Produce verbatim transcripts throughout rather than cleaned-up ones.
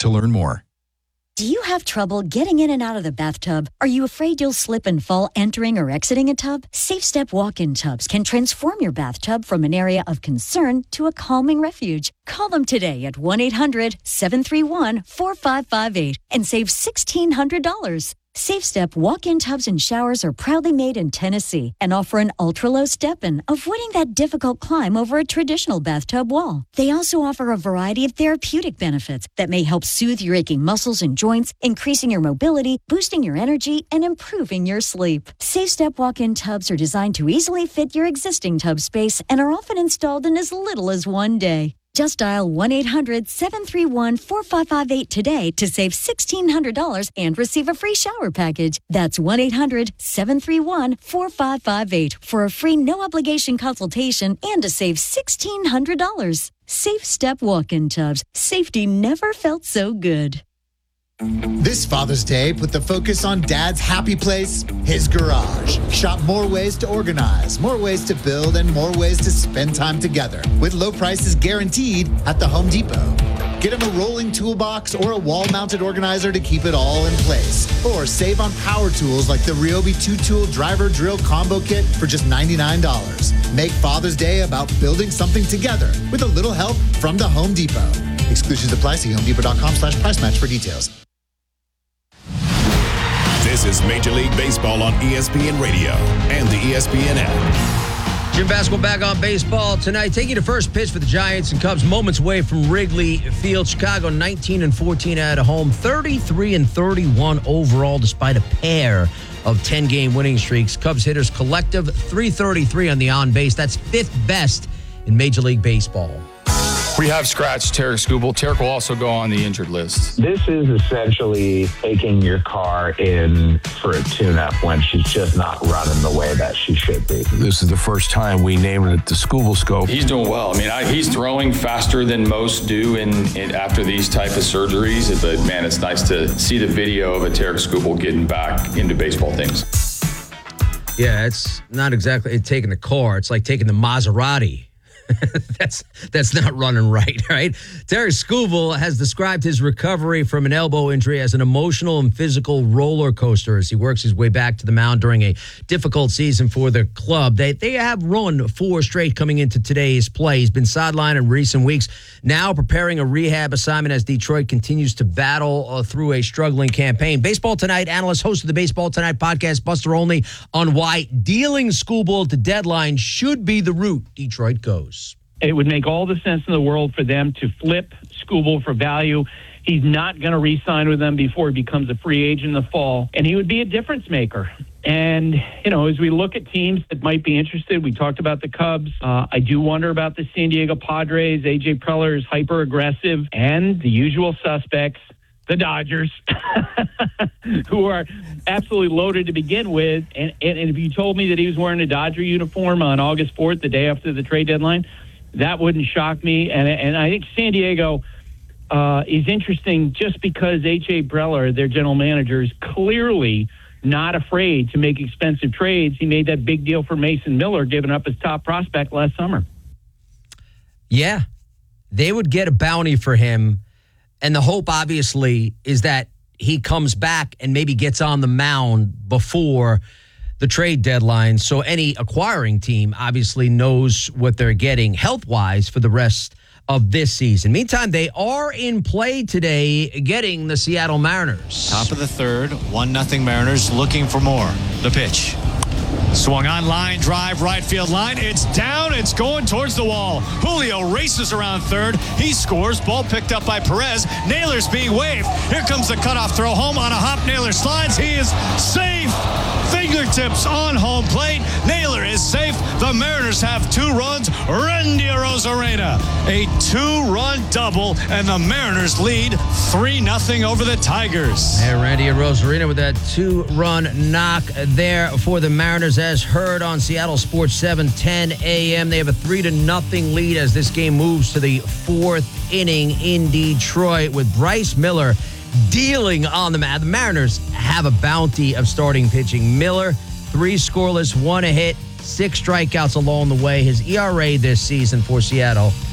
to learn more. Do you have trouble getting in and out of the bathtub? Are you afraid you'll slip and fall entering or exiting a tub? SafeStep walk-in tubs can transform your bathtub from an area of concern to a calming refuge. Call them today at one eight hundred seven three one four five five eight and save sixteen hundred dollars. SafeStep walk-in tubs and showers are proudly made in Tennessee and offer an ultra-low step-in, avoiding that difficult climb over a traditional bathtub wall. They also offer a variety of therapeutic benefits that may help soothe your aching muscles and joints, increasing your mobility, boosting your energy, and improving your sleep. SafeStep walk-in tubs are designed to easily fit your existing tub space and are often installed in as little as one day. Just dial one eight hundred seven three one four five five eight today to save sixteen hundred dollars and receive a free shower package. That's one eight hundred seven three one four five five eight for a free no-obligation consultation and to save sixteen hundred dollars. Safe Step walk-in tubs. Safety never felt so good. This Father's Day, put the focus on Dad's happy place, his garage. Shop more ways to organize, more ways to build, and more ways to spend time together with low prices guaranteed at the Home Depot. Get him a rolling toolbox or a wall-mounted organizer to keep it all in place. Or save on power tools like the Ryobi two-tool driver drill combo kit for just ninety-nine dollars. Make Father's Day about building something together with a little help from the Home Depot. Exclusions apply. See homedepot.com slash price match for details. This is Major League Baseball on E S P N Radio and the E S P N app. Jim Basketball back on baseball tonight. Taking the first pitch for the Giants and Cubs, moments away from Wrigley Field. Chicago nineteen and fourteen at home, thirty-three and thirty-one overall, despite a pair of ten-game winning streaks. Cubs hitters collective three thirty-three on the on base. That's fifth best in Major League Baseball. We have scratched Tarik Skubal. Tarik will also go on the injured list. This is essentially taking your car in for a tune-up when she's just not running the way that she should be. This is the first time we named it the Skubal Scope. He's doing well. I mean, I, he's throwing faster than most do in, in after these type of surgeries. But, man, it's nice to see the video of a Tarik Skubal getting back into baseball things. Yeah, it's not exactly it's taking the car. It's like taking the Maserati. that's that's not running right, right? Tarik Skubal has described his recovery from an elbow injury as an emotional and physical roller coaster as he works his way back to the mound during a difficult season for the club. They they have run four straight coming into today's play. He's been sidelined in recent weeks, now preparing a rehab assignment as Detroit continues to battle uh, through a struggling campaign. Baseball Tonight analyst, host of the Baseball Tonight podcast, Buster Olney, on why dealing Skubal at the deadline should be the route Detroit goes. It would make all the sense in the world for them to flip Skubal for value. He's not going to re-sign with them before he becomes a free agent in the fall, and he would be a difference maker. And, you know, as we look at teams that might be interested, we talked about the Cubs. Uh, I do wonder about the San Diego Padres. A J Preller is hyper-aggressive, and the usual suspects, the Dodgers, who are absolutely loaded to begin with. And, and, and if you told me that he was wearing a Dodger uniform on August fourth, the day after the trade deadline, that wouldn't shock me. And, and I think San Diego uh, is interesting just because A J Preller, their general manager, is clearly not afraid to make expensive trades. He made that big deal for Mason Miller, giving up his top prospect last summer. Yeah, they would get a bounty for him. And the hope, obviously, is that he comes back and maybe gets on the mound before the trade deadline. So any acquiring team obviously knows what they're getting health-wise for the rest of this season. Meantime, they are in play today getting the Seattle Mariners. Top of the third, one nothing Mariners looking for more. The pitch. Swung on line, drive, right field line. It's down. It's going towards the wall. Julio races around third. He scores. Ball picked up by Perez. Naylor's being waved. Here comes the cutoff throw home on a hop. Naylor slides. He is safe. Fingertips on home plate. Naylor is safe. The Mariners have two runs. Randy Arozarena, a two-run double, and the Mariners lead three nothing over the Tigers. Yeah, Randy Arozarena with that two-run knock there for the Mariners, as heard on Seattle Sports seven ten a.m. They have a three to nothing lead as this game moves to the fourth inning in Detroit with Bryce Miller dealing on the mat. The Mariners have a bounty of starting pitching. Miller, three scoreless, one a hit, six strikeouts along the way. His E R A this season for Seattle,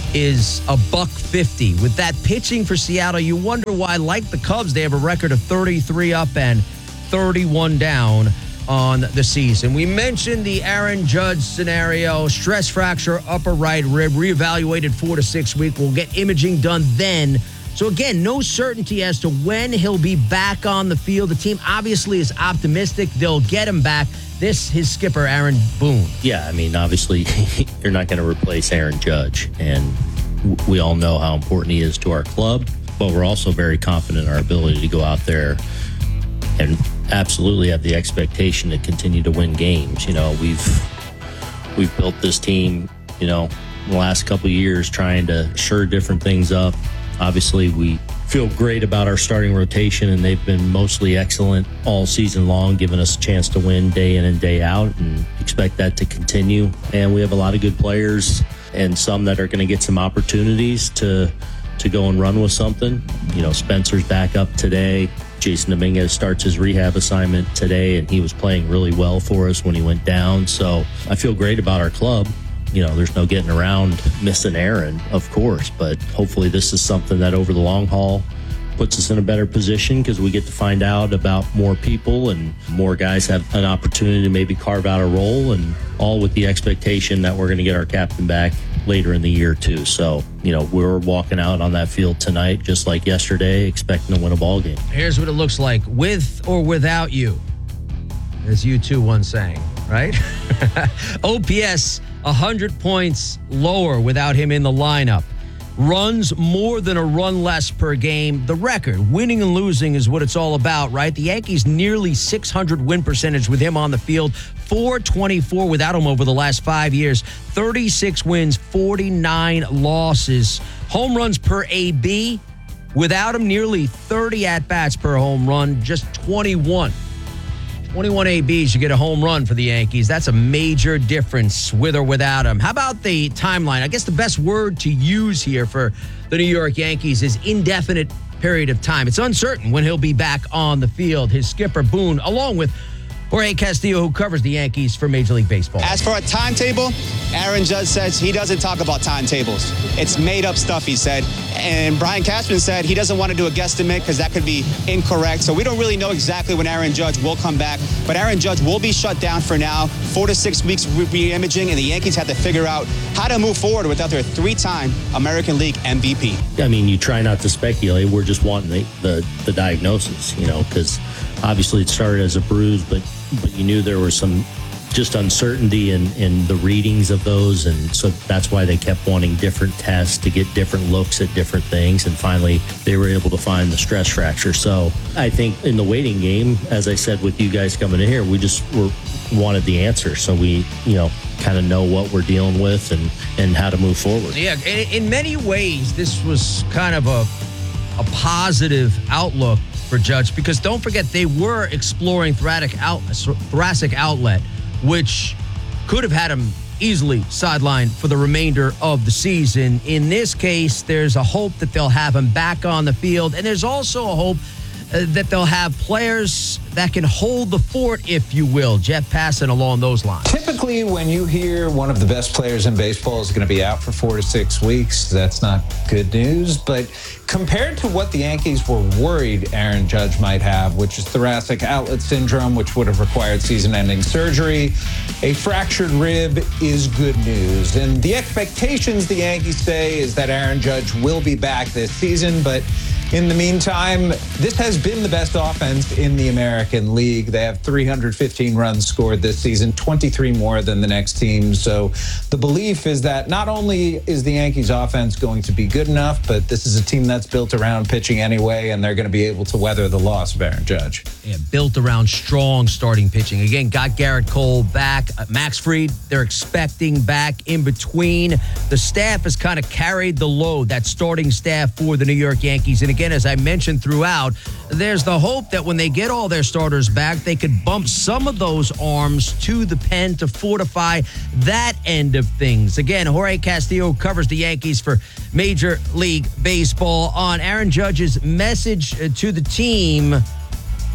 is a buck fifty. With that pitching for Seattle, you wonder why, like the Cubs, they have a record of thirty-three up and thirty-one down on the season. We mentioned the Aaron Judge scenario, stress fracture, upper right rib, reevaluated four to six week. We'll get imaging done then. So again, no certainty as to when he'll be back on the field. The team obviously is optimistic they'll get him back. This, his skipper, Aaron Boone. Yeah, I mean, obviously, you're not going to replace Aaron Judge, and we all know how important he is to our club, but we're also very confident in our ability to go out there and absolutely have the expectation to continue to win games. You know, we've we've built this team, you know, in the last couple of years trying to shore different things up. Obviously, we feel great about our starting rotation, and they've been mostly excellent all season long, giving us a chance to win day in and day out, and expect that to continue. And we have a lot of good players and some that are going to get some opportunities to to go and run with something. You know, Spencer's back up today. Jason Dominguez starts his rehab assignment today, and he was playing really well for us when he went down. So I feel great about our club. You know, there's no getting around missing Aaron, of course, but hopefully this is something that over the long haul puts us in a better position, because we get to find out about more people and more guys have an opportunity to maybe carve out a role, and all with the expectation that we're going to get our captain back later in the year too. So, you know, we're walking out on that field tonight, just like yesterday, expecting to win a ball game. Here's what it looks like with or without you, as you two once sang, right? O P S one hundred points lower without him in the lineup. Runs more than a run less per game. The record, winning and losing, is what it's all about, right? The Yankees nearly six hundred win percentage with him on the field, four twenty-four without him over the last five years, thirty-six wins, forty-nine losses. Home runs per A B, without him nearly thirty at-bats per home run, just twenty-one. twenty-one A Bs, you get a home run for the Yankees. That's a major difference with or without him. How about the timeline? I guess the best word to use here for the New York Yankees is indefinite period of time. It's uncertain when he'll be back on the field. His skipper, Boone, along with Jorge Castillo, who covers the Yankees for Major League Baseball. As for a timetable, Aaron Judge says he doesn't talk about timetables. It's made-up stuff, he said. And Brian Cashman said he doesn't want to do a guesstimate because that could be incorrect. So we don't really know exactly when Aaron Judge will come back. But Aaron Judge will be shut down for now. Four to six weeks re-imaging, and the Yankees have to figure out how to move forward without their three-time American League M V P. I mean, you try not to speculate. We're just wanting the, the, the diagnosis, you know, because obviously it started as a bruise, but but you knew there was some just uncertainty in, in the readings of those. And so that's why they kept wanting different tests to get different looks at different things. And finally, they were able to find the stress fracture. So I think in the waiting game, as I said with you guys coming in here, we just were, wanted the answer. So we, you know, kind of know what we're dealing with and, and how to move forward. Yeah, in, in many ways, this was kind of a, a positive outlook for Judge, because don't forget, they were exploring thoracic, out, thoracic outlet, which could have had him easily sidelined for the remainder of the season. In this case, there's a hope that they'll have him back on the field, and there's also a hope uh, that they'll have players that can hold the fort, if you will. Jeff Passan along those lines. Typically, when you hear one of the best players in baseball is going to be out for four to six weeks, that's not good news. But compared to what the Yankees were worried Aaron Judge might have, which is thoracic outlet syndrome, which would have required season-ending surgery, a fractured rib is good news. And the expectations, the Yankees say, is that Aaron Judge will be back this season. But in the meantime, this has been the best offense in the American League. They have three hundred fifteen runs scored this season, twenty-three more than the next team. So the belief is that not only is the Yankees offense going to be good enough, but this is a team that's built around pitching anyway, and they're going to be able to weather the loss of Aaron Judge. Yeah, built around strong starting pitching. Again, got Garrett Cole back. Uh, Max Fried, they're expecting back in between. The staff has kind of carried the load, that starting staff for the New York Yankees. And again, as I mentioned throughout, there's the hope that when they get all their starters back, they could bump some of those arms to the pen to fortify that end of things. Again, Jorge Castillo covers the Yankees for Major League Baseball. On Aaron Judge's message to the team,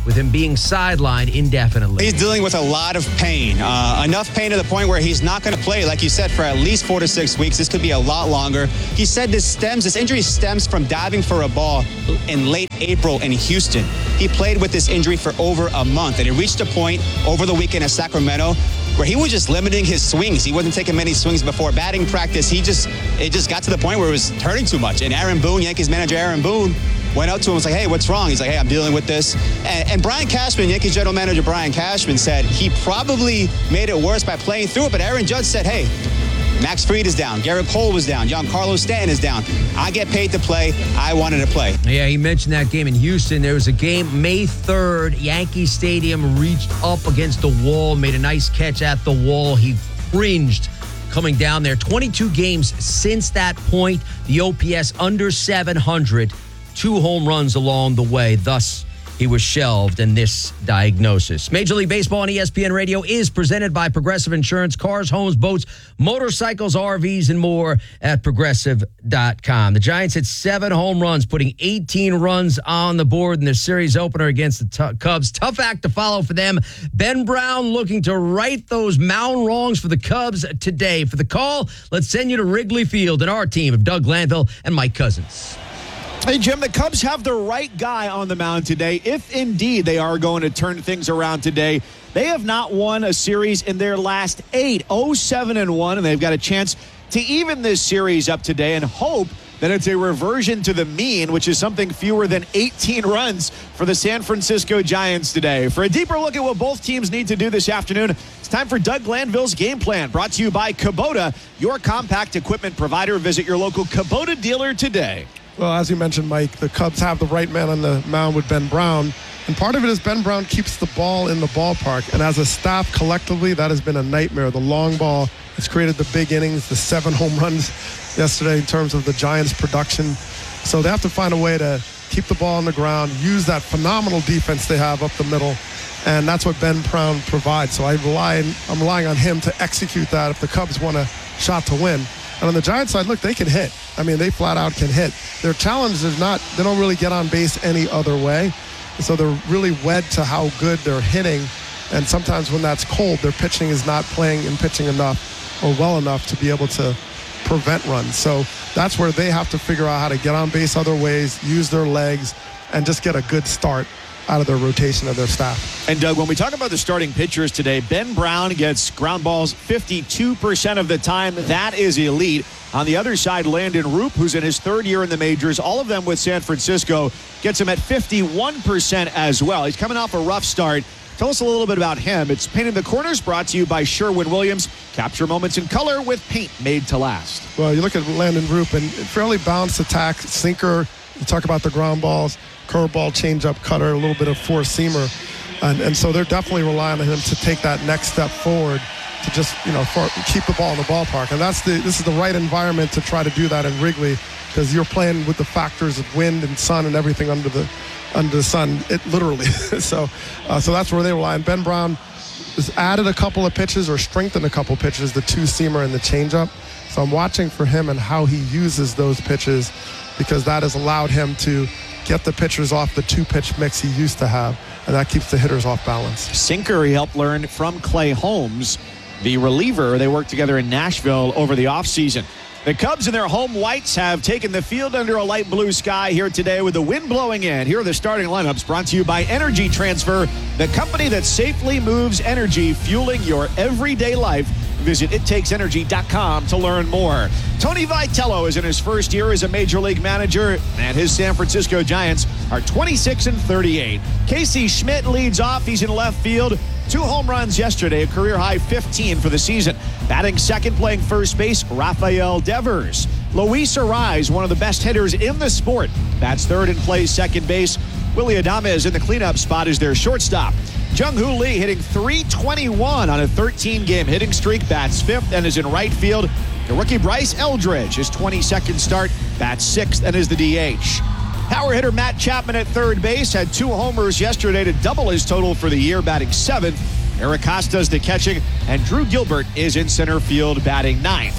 with him being sidelined indefinitely. He's dealing with a lot of pain, uh, enough pain to the point where he's not going to play, like you said, for at least four to six weeks. This could be a lot longer. He said this stems, this injury stems from diving for a ball in late April in Houston. He played with this injury for over a month, and it reached a point over the weekend at Sacramento where he was just limiting his swings. He wasn't taking many swings before batting practice. He just, it just got to the point where it was hurting too much. And Aaron Boone, Yankees manager Aaron Boone, went up to him and was like, hey, what's wrong? He's like, hey, I'm dealing with this. And, and Brian Cashman, Yankees general manager Brian Cashman, said he probably made it worse by playing through it. But Aaron Judge said, hey, Max Fried is down. Garrett Cole was down. Giancarlo Stanton is down. I get paid to play. I wanted to play. Yeah, he mentioned that game in Houston. There was a game May third. Yankee Stadium reached up against the wall, made a nice catch at the wall. He cringed coming down there. twenty-two games since that point. The O P S under seven hundred. Two home runs along the way. Thus, he was shelved in this diagnosis. Major League Baseball on E S P N Radio is presented by Progressive Insurance. Cars, homes, boats, motorcycles, R Vs, and more at progressive dot com. The Giants hit seven home runs, putting eighteen runs on the board in their series opener against the t- Cubs. Tough act to follow for them. Ben Brown looking to right those mound wrongs for the Cubs today. For the call, let's send you to Wrigley Field and our team of Doug Glanville and Mike Cousins. Hey, Jim, the Cubs have the right guy on the mound today, if indeed they are going to turn things around today. They have not won a series in their last eight, oh seven and one, and they've got a chance to even this series up today and hope that it's a reversion to the mean, which is something fewer than eighteen runs for the San Francisco Giants today. For a deeper look at what both teams need to do this afternoon, it's time for Doug Glanville's Game Plan, brought to you by Kubota, your compact equipment provider. Visit your local Kubota dealer today. Well, as you mentioned, Mike, the Cubs have the right man on the mound with Ben Brown. And part of it is Ben Brown keeps the ball in the ballpark. And as a staff, collectively, that has been a nightmare. The long ball has created the big innings, the seven home runs yesterday in terms of the Giants' production. So they have to find a way to keep the ball on the ground, use that phenomenal defense they have up the middle. And that's what Ben Brown provides. So I rely, I'm relying on him to execute that if the Cubs want a shot to win. And on the Giants side, look, they can hit. I mean, they flat out can hit. Their challenge is not, they don't really get on base any other way. So they're really wed to how good they're hitting. And sometimes when that's cold, their pitching is not playing and pitching enough or well enough to be able to prevent runs. So that's where they have to figure out how to get on base other ways, use their legs, and just get a good start out of their rotation of their staff. And Doug, when we talk about the starting pitchers today, Ben Brown gets ground balls fifty-two percent of the time. That is elite. On the other side, Landon Roop, who's in his third year in the majors, all of them with San Francisco, gets him at fifty-one percent as well. He's coming off a rough start. Tell us a little bit about him. It's Painting the Corners, brought to you by Sherwin-Williams. Capture moments in color with paint made to last. Well, you look at Landon Roop, and fairly balanced attack, sinker. You talk about the ground balls, curveball, changeup, cutter, a little bit of four-seamer. And, and so they're definitely relying on him to take that next step forward to just, you know, for, keep the ball in the ballpark. And that's the this is the right environment to try to do that in Wrigley, because you're playing with the factors of wind and sun and everything under the under the sun, it literally. so uh, so that's where they rely on. Ben Brown has added a couple of pitches or strengthened a couple of pitches, the two-seamer and the changeup. So I'm watching for him and how he uses those pitches, because that has allowed him to get the pitchers off the two-pitch mix he used to have, and that keeps the hitters off balance. Sinker he helped learn from Clay Holmes, the reliever. They worked together in Nashville over the offseason. The Cubs in their home whites have taken the field under a light blue sky here today with the wind blowing in. Here are the starting lineups, brought to you by Energy Transfer, the company that safely moves energy, fueling your everyday life. Visit it takes energy dot com to learn more. Tony Vitello is in his first year as a major league manager, and his San Francisco Giants are twenty-six and thirty-eight. Casey Schmidt leads off. He's in left field. Two home runs yesterday, a career-high fifteen for the season. Batting second, playing first base, Rafael Devers. Luis Arraez, one of the best hitters in the sport, bats third and plays second base. Willie Adames in the cleanup spot is their shortstop. Jung-Hoo Lee hitting three twenty-one on a thirteen-game hitting streak, bats fifth and is in right field. The rookie Bryce Eldridge, his twenty-second start, bats sixth and is the D H. Power hitter Matt Chapman at third base had two homers yesterday to double his total for the year, batting seventh. Eric Costa's the catching, and Drew Gilbert is in center field, batting ninth.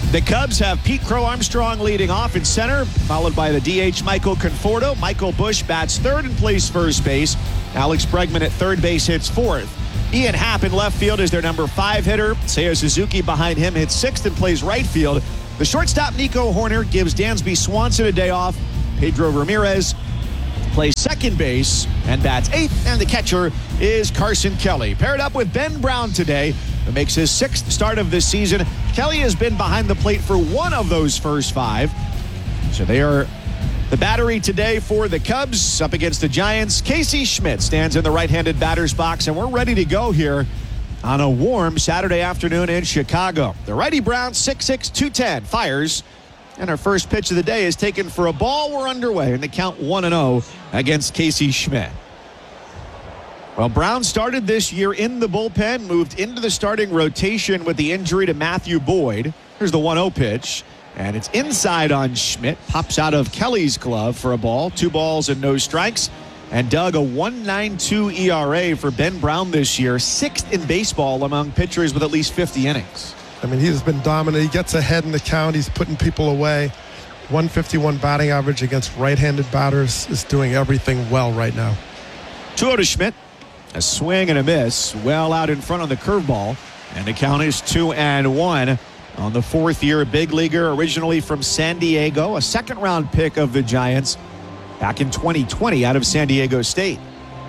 The Cubs have Pete Crow Armstrong leading off in center, followed by the D H Michael Conforto. Michael Busch bats third and plays first base. Alex Bregman at third base hits fourth. Ian Happ in left field is their number five hitter. Seiya Suzuki behind him hits sixth and plays right field. The shortstop Nico Horner gives Dansby Swanson a day off. Pedro Ramirez plays second base and bats eighth, and the catcher is Carson Kelly. Paired up with Ben Brown today, who makes his sixth start of this season. Kelly has been behind the plate for one of those first five. So they are the battery today for the Cubs up against the Giants. Casey Schmidt stands in the right-handed batter's box, and we're ready to go here on a warm Saturday afternoon in Chicago. The righty Brown, six six, two ten, fires. And our first pitch of the day is taken for a ball. We're underway in the count one and oh against Casey Schmidt. Well, Brown started this year in the bullpen, moved into the starting rotation with the injury to Matthew Boyd. Here's the one oh pitch, and it's inside on Schmidt. Pops out of Kelly's glove for a ball. Two balls and no strikes. And Doug, a one point nine two E R A for Ben Brown this year, sixth in baseball among pitchers with at least fifty innings. I mean, he's been dominant. He gets ahead in the count. He's putting people away. one fifty-one batting average against right-handed batters, is doing everything well right now. two oh to Schmidt. A swing and a miss. Well out in front on the curveball. And the count is two and one on the fourth year big leaguer, originally from San Diego, a second round pick of the Giants back in twenty twenty out of San Diego State.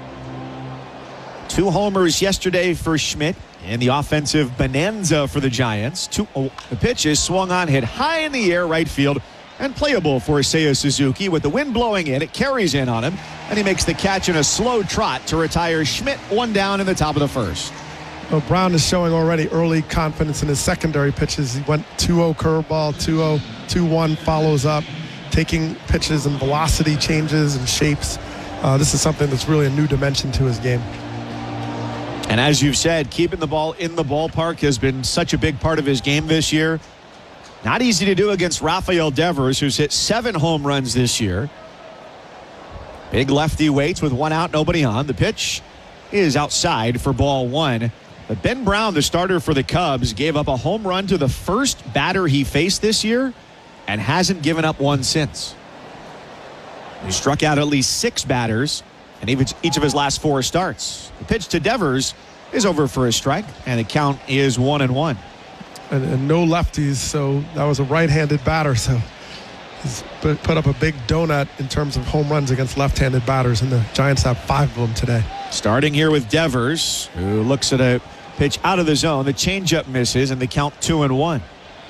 Two homers yesterday for Schmidt in the offensive bonanza for the Giants. Two, oh, the pitch is swung on, hit high in the air, right field, and playable for Seiya Suzuki. With the wind blowing in, it carries in on him, and he makes the catch in a slow trot to retire Schmidt one down in the top of the first. Well, Brown is showing already early confidence in his secondary pitches. He went two oh curveball, two oh, two one follows up, taking pitches and velocity changes and shapes. Uh, this is something that's really a new dimension to his game. And as you've said, keeping the ball in the ballpark has been such a big part of his game this year. Not easy to do against Rafael Devers, who's hit seven home runs this year. Big lefty waits with one out, nobody on. The pitch is outside for ball one. But Ben Brown, the starter for the Cubs, gave up a home run to the first batter he faced this year and hasn't given up one since. He struck out at least six batters in each of his last four starts. The pitch to Devers is over for a strike, and the count is one and one. And, and no lefties, so that was a right-handed batter, so he's put, put up a big donut in terms of home runs against left-handed batters, and the Giants have five of them today. Starting here with Devers, who looks at a pitch out of the zone. The changeup misses, and the count two and one.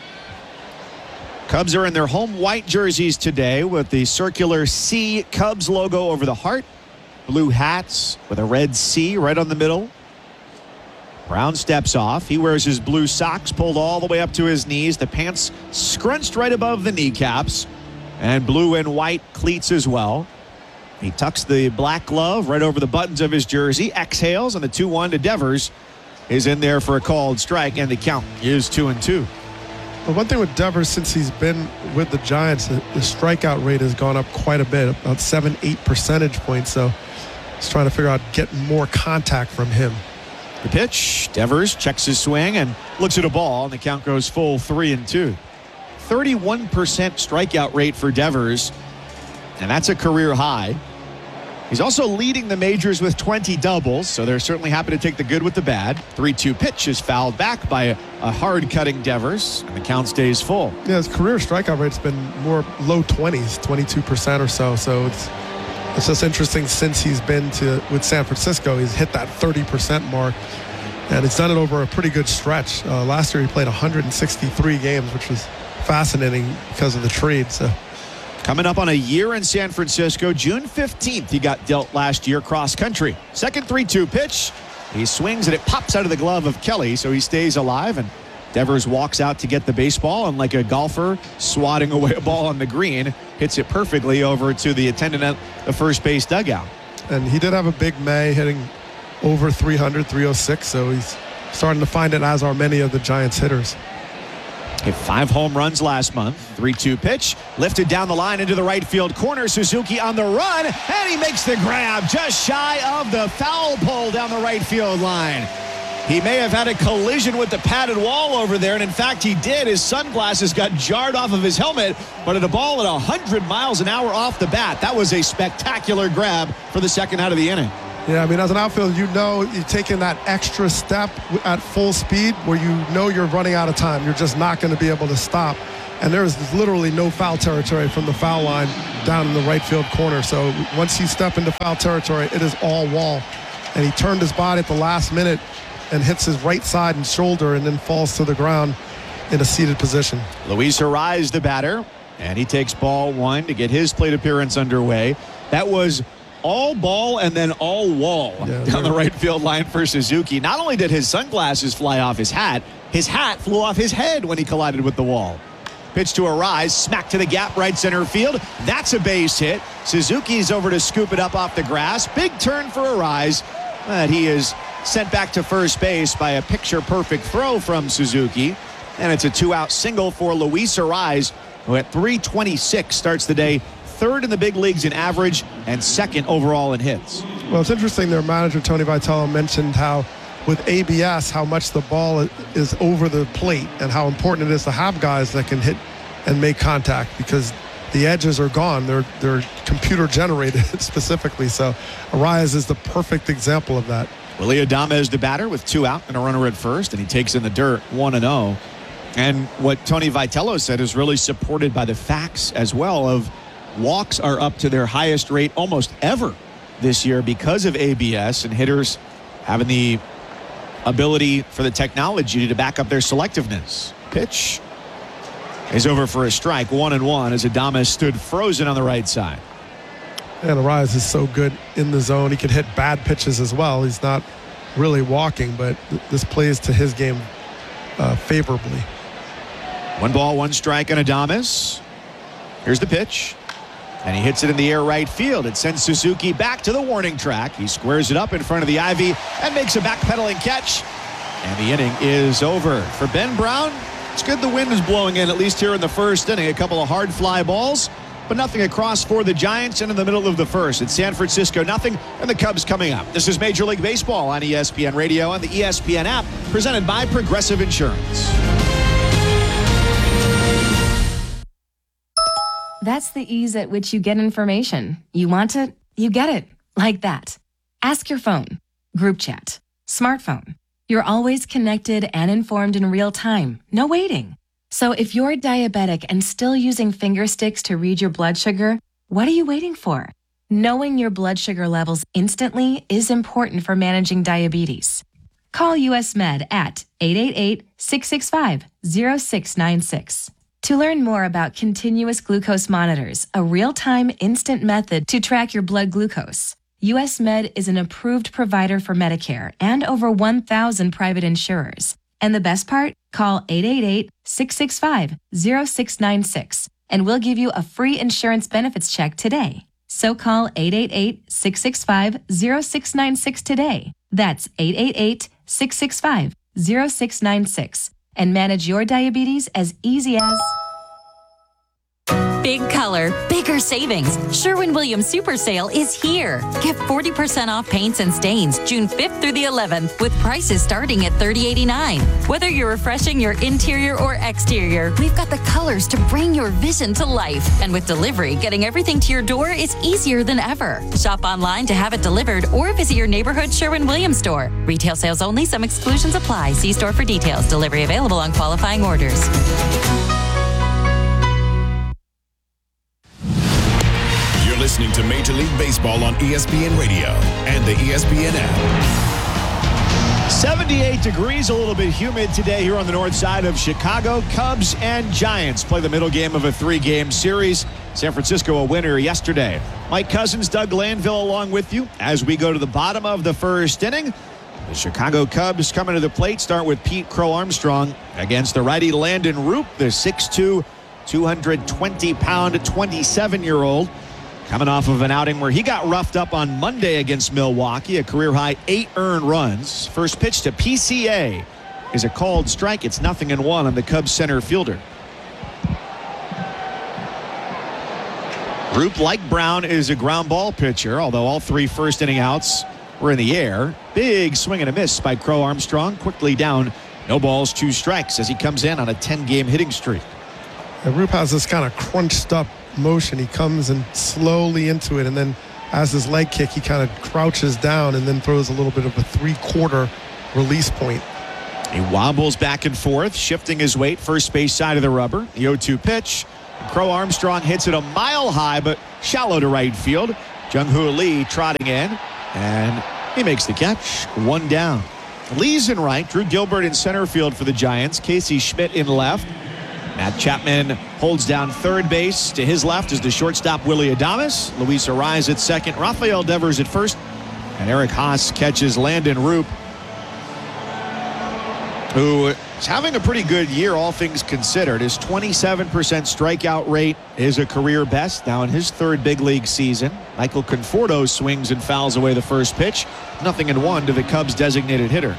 Cubs are in their home white jerseys today with the circular C Cubs logo over the heart. Blue hats with a red C right on the middle. Brown steps off. He wears his blue socks pulled all the way up to his knees. The pants scrunched right above the kneecaps. And blue and white cleats as well. He tucks the black glove right over the buttons of his jersey. Exhales, and the two one to Devers is in there for a called strike, and the count is two and two. Well, one thing with Devers, since he's been with the Giants, the, the strikeout rate has gone up quite a bit, about seven, eight percentage points. So he's trying to figure out getting more contact from him. The pitch, Devers checks his swing and looks at a ball, and the count goes full three and two. thirty-one percent strikeout rate for Devers, and that's a career high. He's also leading the majors with twenty doubles, so they're certainly happy to take the good with the bad. three two pitch is fouled back by a, a hard-cutting Devers, and the count stays full. Yeah, his career strikeout rate's been more low twenties, twenty-two percent or so, so it's it's just interesting since he's been to with San Francisco, he's hit that thirty percent mark, and he's done it over a pretty good stretch. Uh, last year he played one hundred sixty-three games, which was fascinating because of the trade. So. Coming up on a year in San Francisco, June fifteenth, he got dealt last year cross country. Second three two pitch. He swings and it pops out of the glove of Kelly, so he stays alive. And Devers walks out to get the baseball, and like a golfer swatting away a ball on the green, hits it perfectly over to the attendant at the first base dugout. And he did have a big May, hitting over three hundred, three oh six, so he's starting to find it, as are many of the Giants hitters. Hit five home runs last month. three two pitch. Lifted down the line into the right field corner. Suzuki on the run. And he makes the grab just shy of the foul pole down the right field line. He may have had a collision with the padded wall over there, and in fact he did. His sunglasses got jarred off of his helmet, but at a ball at one hundred miles an hour off the bat. That was a spectacular grab for the second out of the inning. Yeah, I mean, as an outfielder, you know you're taking that extra step at full speed where you know you're running out of time. You're just not going to be able to stop. And there is literally no foul territory from the foul line down in the right field corner. So once you step into foul territory, it is all wall. And he turned his body at the last minute and hits his right side and shoulder and then falls to the ground in a seated position. Luis Arraez, the batter, and he takes ball one to get his plate appearance underway. That was all ball and then all wall yeah, down the right field line for Suzuki. Not only did his sunglasses fly off his hat, his hat flew off his head when he collided with the wall. Pitch to Arraez, smack to the gap, right center field. That's a base hit. Suzuki's over to scoop it up off the grass. Big turn for Arraez, but he is sent back to first base by a picture-perfect throw from Suzuki. And it's a two-out single for Luis Arraez, who at three twenty-six starts the day third in the big leagues in average and second overall in hits. Well, it's interesting. Their manager, Tony Vitello, mentioned how with A B S, how much the ball is over the plate and how important it is to have guys that can hit and make contact because the edges are gone. They're, they're computer generated specifically. So Arraez is the perfect example of that. Willy Adames, the batter, with two out and a runner at first, and he takes in the dirt one and oh. And what Tony Vitello said is really supported by the facts as well of walks are up to their highest rate almost ever this year because of A B S and hitters having the ability for the technology to back up their selectiveness. Pitch is over for a strike, one and one as Adames stood frozen on the right side. And Arraez is so good in the zone. He can hit bad pitches as well. He's not really walking, but th- this plays to his game uh, favorably. One ball, one strike on Adames. Here's the pitch. And he hits it in the air right field. It sends Suzuki back to the warning track. He squares it up in front of the ivy and makes a backpedaling catch. And the inning is over. For Ben Brown, it's good the wind is blowing in, at least here in the first inning. A couple of hard fly balls, but nothing across for the Giants. And in the middle of the first, it's San Francisco nothing, and the Cubs coming up. This is Major League Baseball on E S P N Radio and the E S P N app, presented by Progressive Insurance. That's the ease at which you get information. You want it, you get it. Like that. Ask your phone. Group chat. Smartphone. You're always connected and informed in real time. No waiting. So if you're diabetic and still using finger sticks to read your blood sugar, what are you waiting for? Knowing your blood sugar levels instantly is important for managing diabetes. Call U S Med at eight eight eight, six six five, zero six nine six. To learn more about continuous glucose monitors, a real-time instant method to track your blood glucose, U S Med is an approved provider for Medicare and over one thousand private insurers. And the best part? Call eight eight eight, six six five, zero six nine six and we'll give you a free insurance benefits check today. So call eight eight eight, six six five, zero six nine six today. That's eight eight eight, six six five, zero six nine six. And manage your diabetes as easy as... Big color, bigger savings. Sherwin-Williams Super Sale is here. Get forty percent off paints and stains June fifth through the eleventh with prices starting at thirty eighty-nine. Whether you're refreshing your interior or exterior, we've got the colors to bring your vision to life. And with delivery, getting everything to your door is easier than ever. Shop online to have it delivered or visit your neighborhood Sherwin-Williams store. Retail sales only. Some exclusions apply. See store for details. Delivery available on qualifying orders. Listening to Major League Baseball on E S P N Radio and the E S P N app. seventy-eight degrees, a little bit humid today here on the north side of Chicago. Cubs and Giants play the middle game of a three-game series. San Francisco a winner yesterday. Mike Cousins, Doug Glanville along with you as we go to the bottom of the first inning. The Chicago Cubs coming to the plate start with Pete Crow Armstrong against the righty Landon Roop, the six two, two hundred twenty pound, twenty-seven-year-old. Coming off of an outing where he got roughed up on Monday against Milwaukee, a career-high eight earned runs. First pitch to P C A is a called strike. It's nothing and one on the Cubs center fielder. Roop, like Brown, is a ground ball pitcher, although all three first inning outs were in the air. Big swing and a miss by Crow Armstrong. Quickly down. No balls, two strikes as he comes in on a ten-game hitting streak. And Roop has this kind of crunched up motion. He comes and slowly into it, and then as his leg kick, he kind of crouches down and then throws a little bit of a three-quarter release point. He wobbles back and forth, shifting his weight, first base side of the rubber. The oh two pitch. Crow Armstrong hits it a mile high, but shallow to right field. Jung-Hoo Lee trotting in, and he makes the catch. One down. Lee's in right. Drew Gilbert in center field for the Giants. Casey Schmidt in left. Matt Chapman holds down third base. To his left is the shortstop Willie Adames. Luis Arraez at second. Rafael Devers at first. And Eric Haas catches Landon Roop, who is having a pretty good year, all things considered. His twenty-seven percent strikeout rate is a career best now in his third big league season. Michael Conforto swings and fouls away the first pitch. Nothing in one to the Cubs' designated hitter.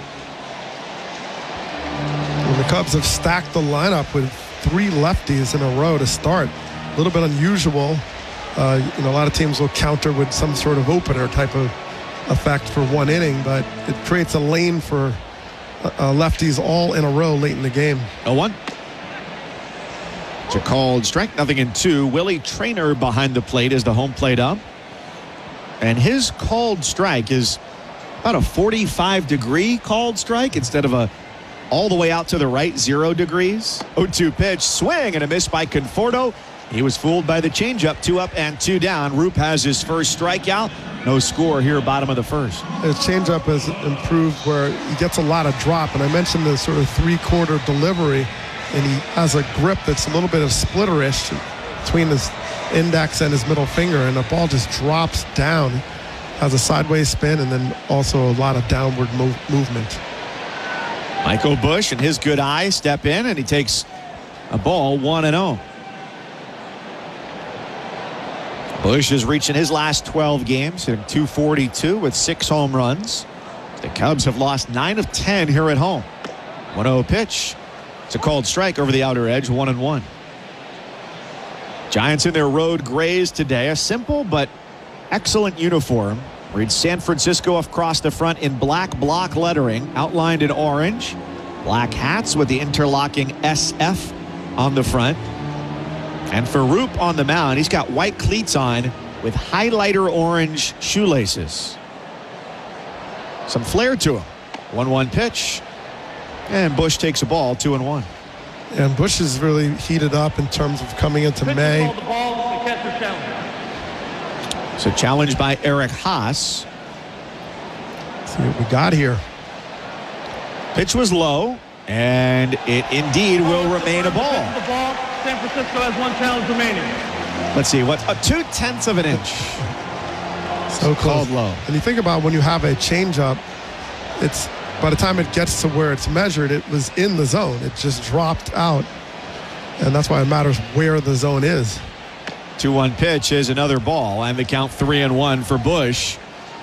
Well, the Cubs have stacked the lineup with three lefties in a row to start. A little bit unusual. Uh, you know, a lot of teams will counter with some sort of opener type of effect for one inning, but it creates a lane for uh, lefties all in a row late in the game. oh one. It's a called strike, nothing in two. Willie Traynor behind the plate is the home plate up. And his called strike is about a forty-five degree called strike instead of a all the way out to the right, zero degrees. oh two pitch, swing and a miss by Conforto. He was fooled by the changeup, two up and two down. Roop has his first strikeout. No score here, bottom of the first. His changeup has improved where he gets a lot of drop. And I mentioned the sort of three-quarter delivery, and he has a grip that's a little bit of splitterish between his index and his middle finger, and the ball just drops down. Has a sideways spin and then also a lot of downward move, movement. Michael Busch and his good eye step in, and he takes a ball one and oh. Busch is reaching his last twelve games, hitting two forty-two with six home runs. The Cubs have lost nine of ten here at home. one oh pitch. It's a called strike over the outer edge, one and one. Giants in their road grays today. A simple but excellent uniform. Reads San Francisco across the front in black block lettering, outlined in orange. Black hats with the interlocking S F on the front. And for Roop on the mound, he's got white cleats on with highlighter orange shoelaces. Some flair to him. one one pitch. And Busch takes a ball, two and one. And Busch is really heated up in terms of coming into May. So challenged by Eric Haas. Let's see what we got here. Pitch was low, and it indeed will remain a ball. The ball. San Francisco has one challenge remaining. Let's see, what a two tenths of an inch. So close. Called low. And you think about when you have a changeup, it's by the time it gets to where it's measured, it was in the zone. It just dropped out, and that's why it matters where the zone is. two one pitch is another ball, and the count three and one for Busch.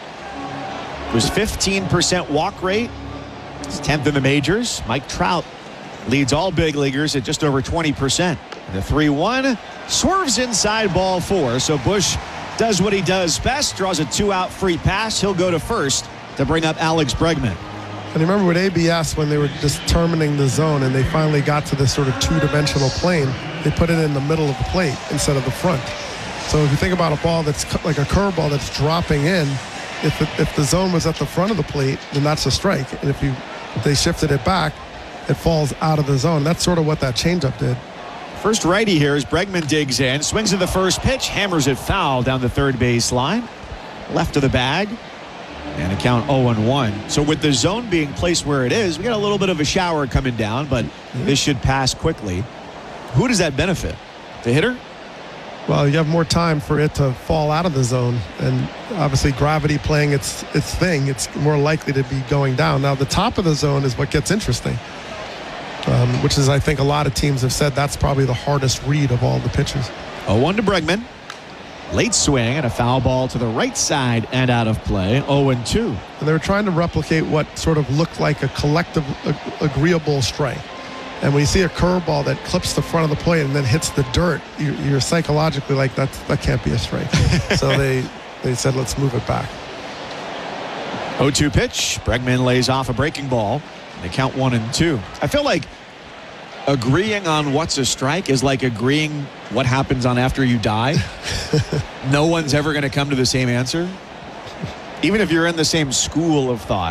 It was fifteen percent walk rate. It's tenth in the majors. Mike Trout leads all big leaguers at just over twenty percent. The three one swerves inside, ball four. So Busch does what he does best, draws a two-out free pass. He'll go to first to bring up Alex Bregman. And remember with A B S, when they were determining the zone and they finally got to this sort of two-dimensional plane, they put it in the middle of the plate instead of the front. So if you think about a ball that's like a curveball that's dropping in, if the, if the zone was at the front of the plate, then that's a strike. And if you if they shifted it back, it falls out of the zone. That's sort of what that changeup did. First righty here as Bregman digs in, swings at the first pitch, hammers it foul down the third base line, left of the bag, and a count oh and one. So with the zone being placed where it is, we got a little bit of a shower coming down, but this should pass quickly. Who does that benefit? The hitter? Well, you have more time for it to fall out of the zone, and obviously gravity playing its its thing, it's more likely to be going down. Now, the top of the zone is what gets interesting, um, which is, I think, a lot of teams have said that's probably the hardest read of all the pitches. oh one to Bregman. Late swing and a foul ball to the right side and out of play. oh and two. And they were trying to replicate what sort of looked like a collective ag- agreeable strike. And when you see a curveball that clips the front of the plate and then hits the dirt, you're, you're psychologically like, that that can't be a strike. So they, they said, let's move it back. oh two pitch. Bregman lays off a breaking ball. They count one and two. I feel like agreeing on what's a strike is like agreeing what happens on after you die. No one's ever going to come to the same answer, even if you're in the same school of thought.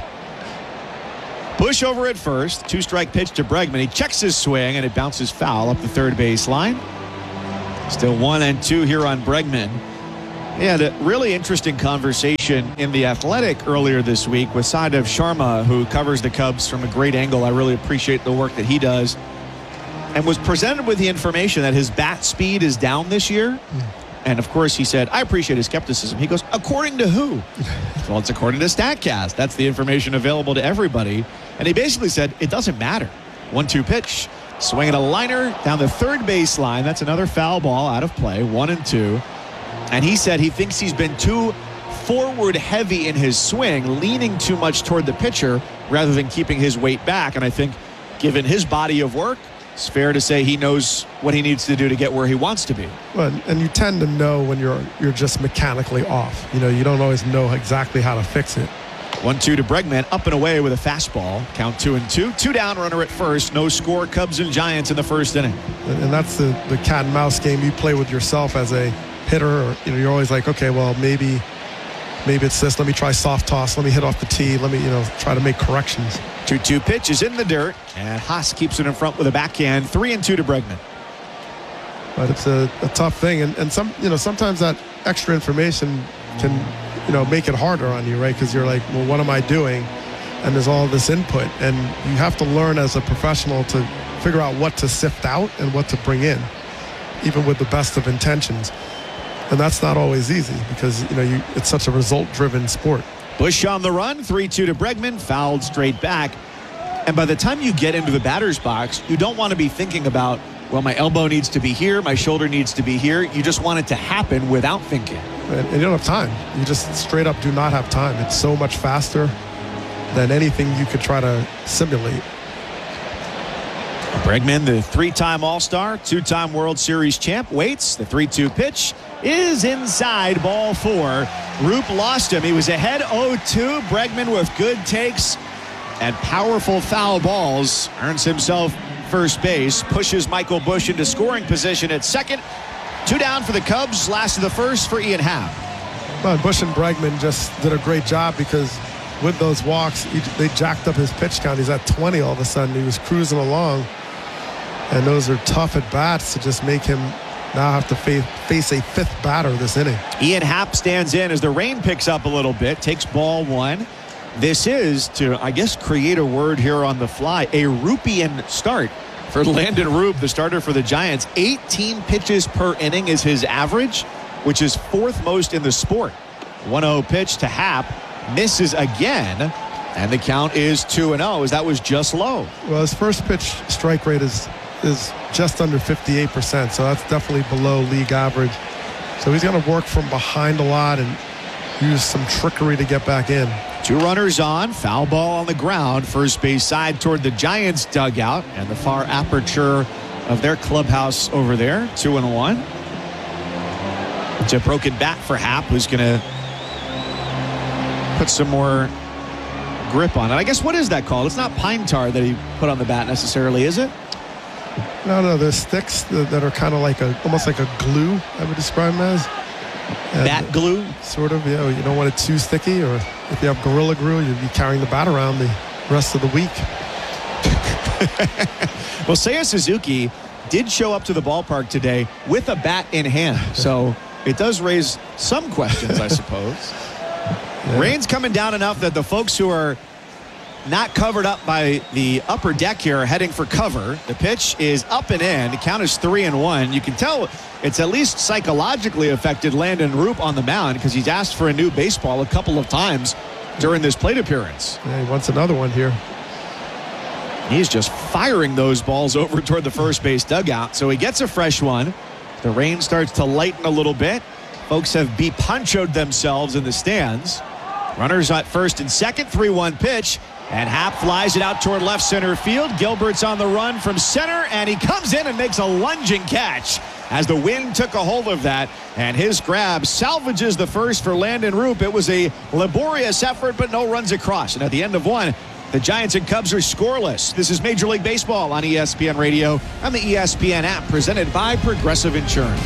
Bush over at first. Two-strike pitch to Bregman. He checks his swing, and it bounces foul up the third base line. Still one and two here on Bregman. He had a really interesting conversation in The Athletic earlier this week with Saadav Sharma, who covers the Cubs from a great angle. I really appreciate the work that he does. And was presented with the information that his bat speed is down this year. Mm. And, of course, he said, I appreciate his skepticism. He goes, according to who? Well, it's according to StatCast. That's the information available to everybody. And he basically said, it doesn't matter. one two pitch. Swinging a liner down the third base line. That's another foul ball out of play. One and two. And he said he thinks he's been too forward heavy in his swing, leaning too much toward the pitcher rather than keeping his weight back. And I think given his body of work, it's fair to say he knows what he needs to do to get where he wants to be. Well, and you tend to know when you're you're just mechanically off. You know, you don't always know exactly how to fix it. one two to Bregman, up and away with a fastball. Count two and two. Two down, runner at first. No score, Cubs and Giants in the first inning. And, and that's the, the cat and mouse game you play with yourself as a hitter. Or, you know, you're always like, okay, well, maybe maybe it's this. Let me try soft toss. Let me hit off the tee. Let me, you know, try to make corrections. two two pitch is in the dirt, and Haas keeps it in front with a backhand. Three and two to Bregman. But it's a, a tough thing, and, and some, you know, sometimes that extra information can, you know, make it harder on you, right? Because you're like, well, what am I doing? And there's all this input, and you have to learn as a professional to figure out what to sift out and what to bring in, even with the best of intentions. And that's not always easy because, you know, you, it's such a result-driven sport. Bush on the run, three two to Bregman, fouled straight back. And by the time you get into the batter's box, you don't want to be thinking about, well, my elbow needs to be here, my shoulder needs to be here. You just want it to happen without thinking. And, and you don't have time. You just straight up do not have time. It's so much faster than anything you could try to simulate. Bregman, the three-time All-Star, two-time World Series champ, waits. The three two pitch is inside, ball four. Roop lost him. He was ahead oh two. Bregman with good takes and powerful foul balls earns himself first base, pushes Michael Bush into scoring position at second. Two down for the Cubs. Last of the first for Ian Happ. Well, Bush and Bregman just did a great job because with those walks, he, they jacked up his pitch count. He's at twenty all of a sudden. He was cruising along. And those are tough at bats to just make him now have to face, face a fifth batter this inning. Ian Happ stands in as the rain picks up a little bit, takes ball one. This is, to, I guess, create a word here on the fly, a Roopian start for Landon Roop, the starter for the Giants. eighteen pitches per inning is his average, which is fourth most in the sport. one oh pitch to Happ, misses again, and the count is two and oh, as that was just low. Well, his first pitch strike rate is is just under fifty-eight percent, so that's definitely below league average. So he's going to work from behind a lot and use some trickery to get back in. Two runners on, foul ball on the ground, first base side toward the Giants dugout and the far aperture of their clubhouse over there. Two and one. It's a broken bat for Happ, who's going to put some more grip on it. I guess, what is that called? It's not pine tar that he put on the bat necessarily, is it? No, no, there's sticks that are kind of like a, almost like a glue, I would describe them as. And bat glue? Sort of, yeah. You don't want it too sticky, or if you have Gorilla Glue, you'd be carrying the bat around the rest of the week. Well, Seiya Suzuki did show up to the ballpark today with a bat in hand, so it does raise some questions, I suppose. Yeah. Rain's coming down enough that the folks who are not covered up by the upper deck here are heading for cover. The pitch is up and in. The count is three and one. You can tell it's at least psychologically affected Landon Roop on the mound because he's asked for a new baseball a couple of times during this plate appearance. Yeah, he wants another one here. He's just firing those balls over toward the first base dugout. So he gets a fresh one. The rain starts to lighten a little bit. Folks have be-punchoed themselves in the stands. Runners at first and second. three one pitch. And Happ flies it out toward left center field. Gilbert's on the run from center, and he comes in and makes a lunging catch. as the wind took a hold of that, and his grab salvages the first for Landon Roop. It was a laborious effort, but no runs across. And at the end of one, the Giants and Cubs are scoreless. This is Major League Baseball on E S P N Radio and the E S P N app, presented by Progressive Insurance.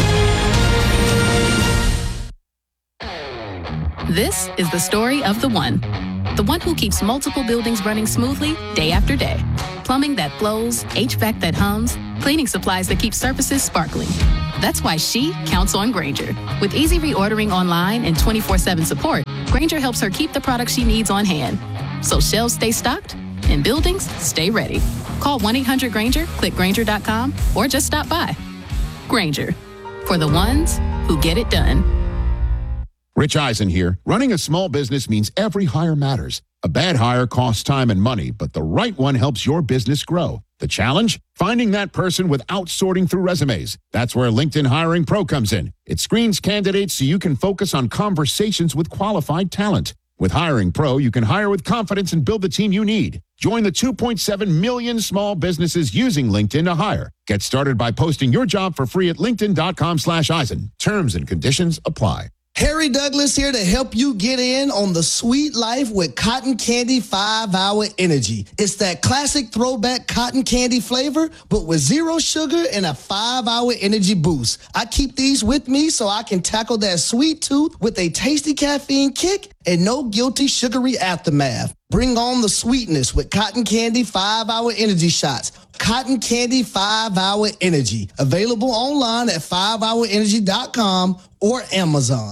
This is the story of the one. The one who keeps multiple buildings running smoothly day after day. Plumbing that flows, H V A C that hums, cleaning supplies that keep surfaces sparkling. That's why she counts on Grainger. With easy reordering online and twenty-four seven support, Grainger helps her keep the products she needs on hand. So shelves stay stocked and buildings stay ready. Call one eight hundred Grainger, click Grainger dot com, or just stop by. Grainger, for the ones who get it done. Rich Eisen here. Running a small business means every hire matters. A bad hire costs time and money, but the right one helps your business grow. The challenge? Finding that person without sorting through resumes. That's where LinkedIn Hiring Pro comes in. It screens candidates so you can focus on conversations with qualified talent. With Hiring Pro, you can hire with confidence and build the team you need. Join the two point seven million small businesses using LinkedIn to hire. Get started by posting your job for free at linkedin dot com slash Eisen. Terms and conditions apply. Harry Douglas here to help you get in on the sweet life with Cotton Candy five hour Energy. It's that classic throwback cotton candy flavor, but with zero sugar and a five hour energy boost. I keep these with me so I can tackle that sweet tooth with a tasty caffeine kick and no guilty sugary aftermath. Bring on the sweetness with Cotton Candy five hour Energy shots. Cotton Candy five hour Energy. Available online at five hour energy dot com or Amazon.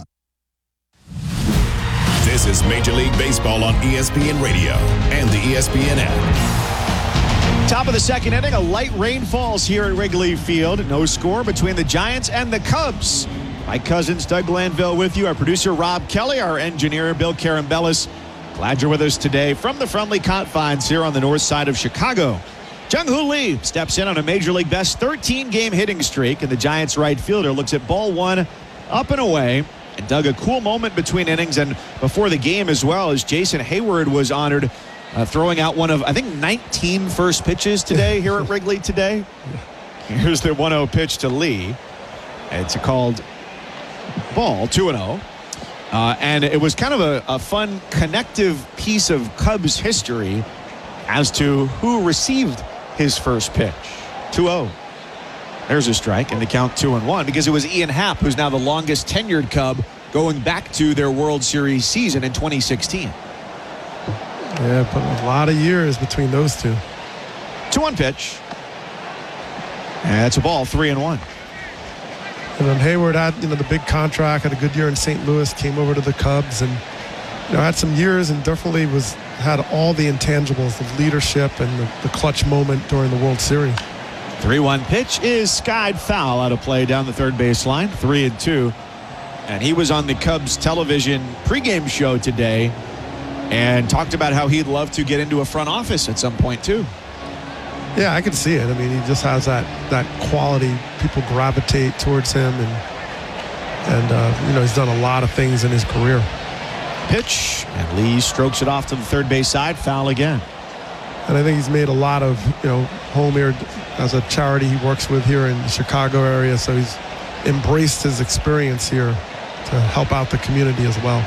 This is Major League Baseball on E S P N Radio and the E S P N app. Top of the second inning, a light rain falls here at Wrigley Field. No score between the Giants and the Cubs. Mike Cousins, Doug Glanville with you. Our producer, Rob Kelly. Our engineer, Bill Carambellis. Glad you're with us today from the friendly confines here on the north side of Chicago. Jung-Hoo Lee steps in on a Major League best thirteen game hitting streak, and the Giants right fielder looks at ball one up and away. And dug a cool moment between innings and before the game as well, as Jason Hayward was honored uh, throwing out one of, I think, nineteen first pitches today here at Wrigley today. Here's the one oh pitch to Lee. It's a called ball, two and oh. Uh, and it was kind of a, a fun connective piece of Cubs history as to who received his first pitch. two oh. There's a strike, and the count two and one, because it was Ian Happ, who's now the longest tenured Cub, going back to their World Series season in twenty sixteen. Yeah, but a lot of years between those two. two one pitch. And that's a ball, three and one. And then Hayward had, you know, the big contract, had a good year in Saint Louis, came over to the Cubs, and you know, had some years, and definitely was had all the intangibles of leadership and the, the clutch moment during the World Series. three one pitch is skied foul out of play down the third baseline, three and two. And he was on the Cubs television pregame show today and talked about how he'd love to get into a front office at some point too. Yeah, I can see it. I mean, he just has that that quality. People gravitate towards him, and and uh, you know, he's done a lot of things in his career. Pitch, and Lee strokes it off to the third base side, foul again. And I think he's made a lot of, you know, home here as a charity he works with here in the Chicago area. So he's embraced his experience here to help out the community as well.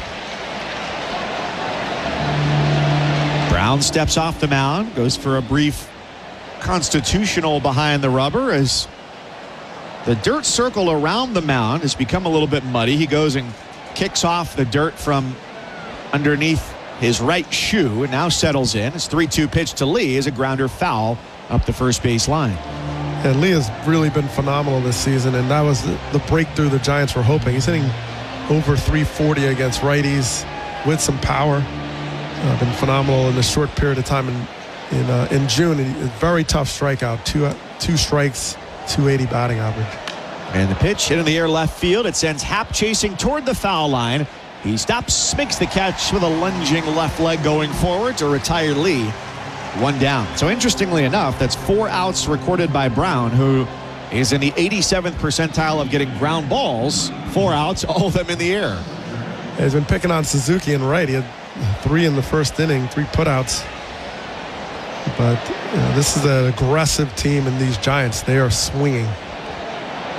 Brown steps off the mound, goes for a brief constitutional behind the rubber as the dirt circle around the mound has become a little bit muddy. He goes and kicks off the dirt from underneath his right shoe and now settles in. His three two pitch to Lee is a grounder foul up the first base line. And Lee has really been phenomenal this season, and that was the, the breakthrough the Giants were hoping. He's hitting over three forty against righties with some power. Uh, been phenomenal in a short period of time in in, uh, in June. And a very tough strikeout, two uh, two strikes, two eighty batting average. And the pitch hit in the air left field. It sends Happ chasing toward the foul line. He stops, makes the catch with a lunging left leg going forward to retire Lee. One down. So interestingly enough, that's four outs recorded by Brown, who is in the eighty-seventh percentile of getting ground balls. Four outs, all of them in the air. He's been picking on Suzuki and right. He had three in the first inning, three putouts. But you know, this is an aggressive team in these Giants. They are swinging.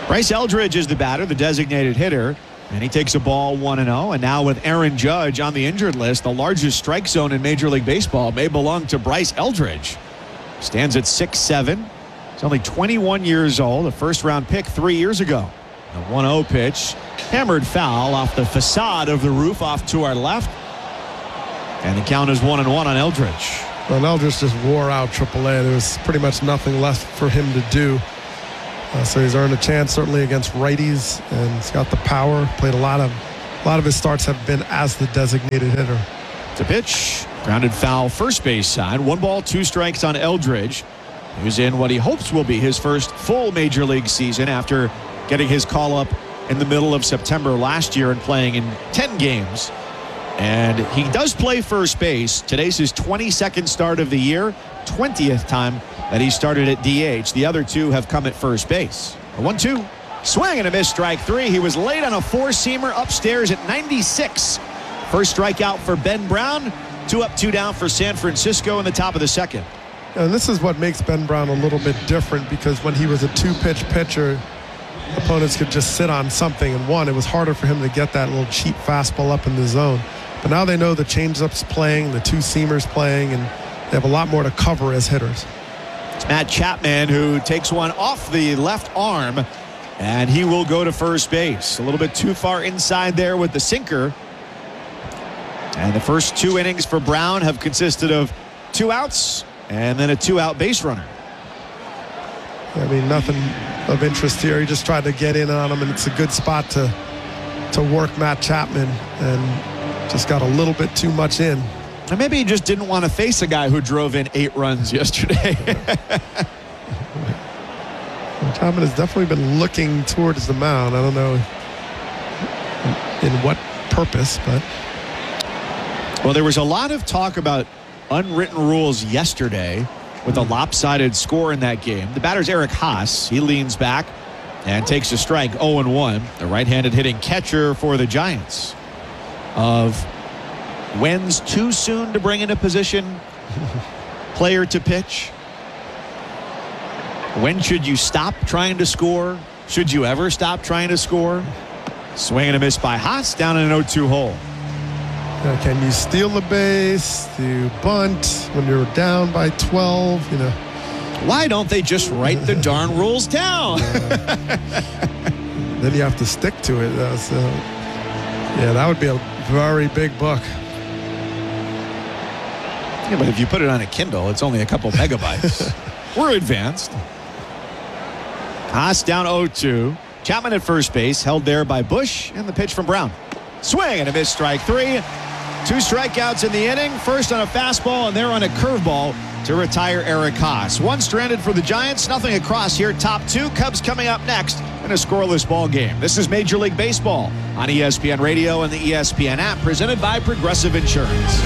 Bryce Eldridge is the batter, the designated hitter, and he takes a ball one and oh. And now with Aaron Judge on the injured list, the largest strike zone in Major League Baseball may belong to Bryce Eldridge. Stands at six seven. He's only twenty-one years old, a first-round pick three years ago. The one oh pitch, hammered foul off the facade of the roof off to our left. And the count is one and one on Eldridge. Well, Eldridge just wore out triple A. There was pretty much nothing left for him to do. Uh, so he's earned a chance certainly against righties, and he's got the power. Played a lot of, a lot of his starts have been as the designated hitter. It's a pitch, grounded foul, first base side. One ball, two strikes on Eldridge, who's in what he hopes will be his first full major league season after getting his call up in the middle of September last year and playing in ten games. And he does play first base. Today's his twenty-second start of the year, twentieth time that he started at D H. The other two have come at first base. A one two. Swing and a miss, strike three. He was late on a four-seamer upstairs at ninety-six. First strikeout for Ben Brown. Two up, two down for San Francisco in the top of the second. And this is what makes Ben Brown a little bit different, because when he was a two-pitch pitcher, opponents could just sit on something. And one, it was harder for him to get that little cheap fastball up in the zone. But now they know the changeup's playing, the two-seamers playing, and they have a lot more to cover as hitters. It's Matt Chapman who takes one off the left arm, and he will go to first base. A little bit too far inside there with the sinker. And the first two innings for Brown have consisted of two outs and then a two-out base runner. I mean, nothing of interest here. He just tried to get in on him, and it's a good spot to to work Matt Chapman, and just got a little bit too much in. And maybe he just didn't want to face a guy who drove in eight runs yesterday. Chapman has definitely been looking towards the mound. I don't know in what purpose, but. Well, there was a lot of talk about unwritten rules yesterday with a lopsided score in that game. The batter's Eric Haas. He leans back and takes a strike, oh and one. The right-handed hitting catcher for the Giants. Of when's too soon to bring into position player to pitch? When should you stop trying to score? Should you ever stop trying to score? Swing and a miss by Haas down in an oh two hole. Uh, can you steal the base? Do you bunt when you're down by twelve? You know, why don't they just write the darn rules down? uh, then you have to stick to it. Uh, so, yeah, that would be a very big book. Yeah, but if you put it on a Kindle, it's only a couple megabytes. We're advanced. Haas down oh two. Chapman at first base, held there by Bush, and the pitch from Brown. Swing and a miss, strike three. Two strikeouts in the inning. First on a fastball, and there on a curveball to retire Eric Haas. One stranded for the Giants. Nothing across here. Top two. Cubs coming up next in a scoreless ball game. This is Major League Baseball on E S P N Radio and the E S P N app, presented by Progressive Insurance.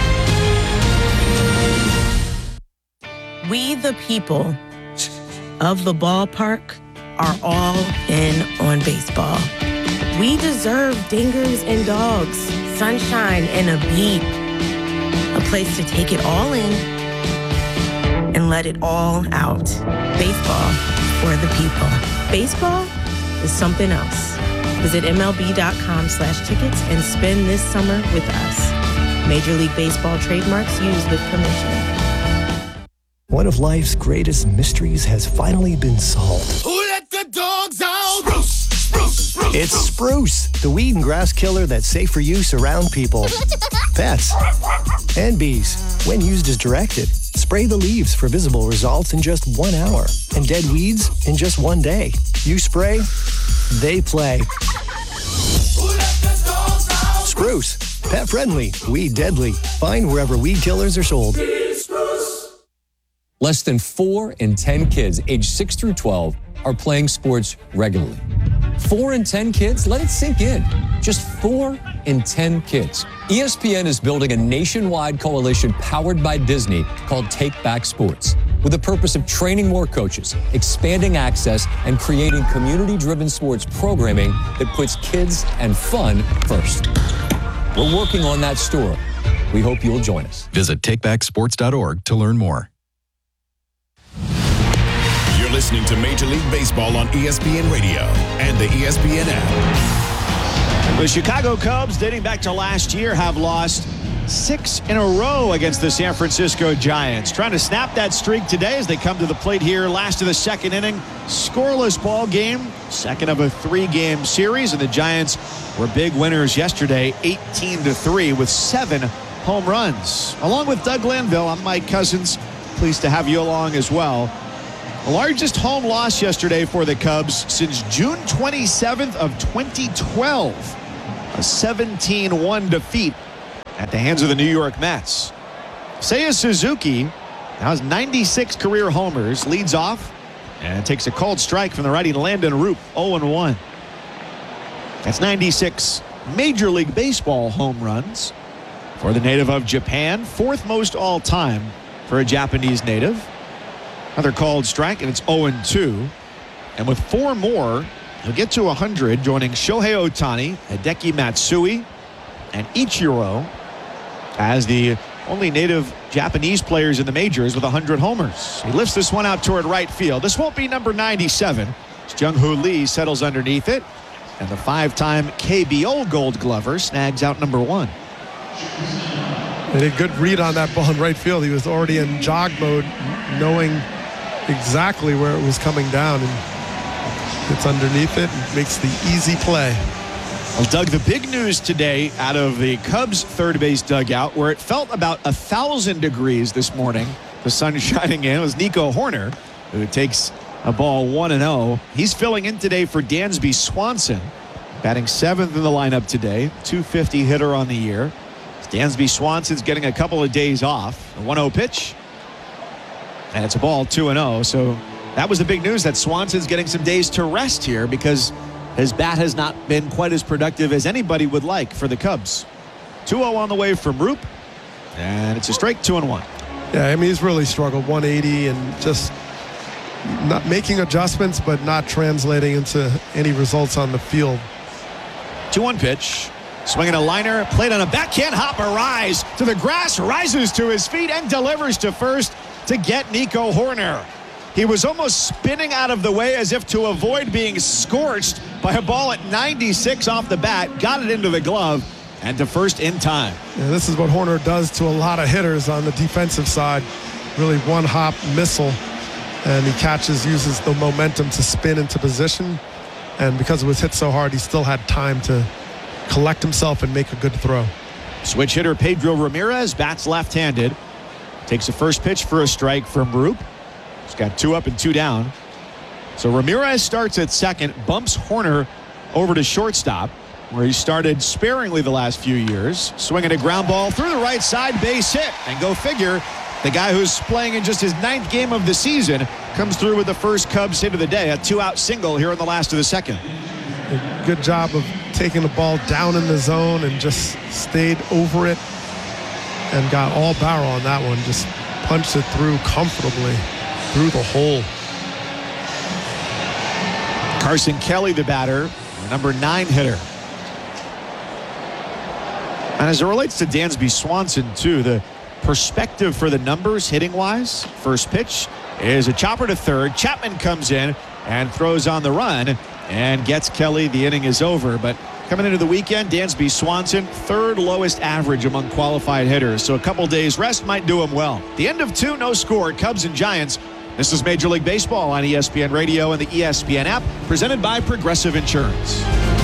We, the people of the ballpark, are all in on baseball. We deserve dingers and dogs, sunshine and a beat, a place to take it all in and let it all out. Baseball for the people. Baseball is something else. Visit MLB.com slash tickets and spend this summer with us. Major League Baseball trademarks used with permission. One of life's greatest mysteries has finally been solved. Who let the dogs out? Spruce, spruce, spruce. It's Spruce, the weed and grass killer that's safe for use around people, pets, and bees. When used as directed, spray the leaves for visible results in just one hour and dead weeds in just one day. You spray, they play. Who let the dogs out? Spruce, pet friendly, weed deadly. Find wherever weed killers are sold. Less than four in ten kids aged six through twelve are playing sports regularly. Four in ten kids? Let it sink in. Just four in ten kids. E S P N is building a nationwide coalition powered by Disney called Take Back Sports, with the purpose of training more coaches, expanding access, and creating community-driven sports programming that puts kids and fun first. We're working on that story. We hope you'll join us. Visit take back sports dot org to learn more. listening to Major League Baseball on E S P N Radio and the E S P N app. The Chicago Cubs, dating back to last year, have lost six in a row against the San Francisco Giants. Trying to snap that streak today as they come to the plate here. Last of the second inning. Scoreless ball game. Second of a three-game series. And the Giants were big winners yesterday, eighteen to three, with seven home runs. Along with Doug Glanville, I'm Mike Cousins. Pleased to have you along as well. The largest home loss yesterday for the Cubs since June twenty-seventh of twenty twelve. A seventeen one defeat at the hands of the New York Mets. Seiya Suzuki now has ninety-six career homers, leads off, and takes a cold strike from the righty Landon Roop, oh and one. That's ninety-six Major League Baseball home runs for the native of Japan, fourth most all time for a Japanese native. Another called strike, and it's oh and two. And with four more, he'll get to one hundred, joining Shohei Ohtani, Hideki Matsui, and Ichiro as the only native Japanese players in the majors with one hundred homers. He lifts this one out toward right field. This won't be number ninety-seven. Jung-Hoo Lee settles underneath it, and the five-time K B O Gold Glover snags out number one. They did a good read on that ball in right field. He was already in jog mode, knowing exactly where it was coming down, and gets underneath it and makes the easy play. Well, Doug, the big news today out of the Cubs third base dugout, where it felt about a thousand degrees this morning, the sun shining in, was Nico Hoerner, who takes a ball one and oh. He's filling in today for Dansby Swanson, batting seventh in the lineup today, two fifty hitter on the year. Dansby Swanson's getting a couple of days off. A one oh pitch, and it's a ball, two and oh. So that was the big news, that Swanson's getting some days to rest here because his bat has not been quite as productive as anybody would like for the Cubs. two oh on the way from Roop, and it's a straight two and one. Yeah, I mean, he's really struggled, one eighty, and just not making adjustments, but not translating into any results on the field. two one pitch. Swinging a liner, played on a backhand hop, a rise to the grass, rises to his feet and delivers to first to get Nico Hoerner. He was almost spinning out of the way as if to avoid being scorched by a ball at ninety-six off the bat, got it into the glove, and to first in time. Yeah, this is what Hoerner does to a lot of hitters on the defensive side. Really one hop missile, and he catches, uses the momentum to spin into position, and because it was hit so hard, he still had time to collect himself and make a good throw. Switch hitter Pedro Ramirez bats left-handed, takes the first pitch for a strike from Roop. He's got two up and two down. So Ramirez starts at second, bumps Hoerner over to shortstop, where he started sparingly the last few years, swinging a ground ball through the right side, base hit. And go figure, the guy who's playing in just his ninth game of the season comes through with the first Cubs hit of the day, a two-out single here in the last of the second. A good job of taking the ball down in the zone and just stayed over it and got all barrel on that one. Just punched it through comfortably through the hole. Carson Kelly, the batter, number nine hitter. And as it relates to Dansby Swanson, too, the perspective for the numbers hitting-wise, first pitch is a chopper to third. Chapman comes in and throws on the run and gets Kelly. The inning is over. But coming into the weekend, Dansby Swanson, third lowest average among qualified hitters. So a couple days rest might do him well. The end of two, no score, Cubs and Giants. This is Major League Baseball on E S P N Radio and the E S P N app, presented by Progressive Insurance.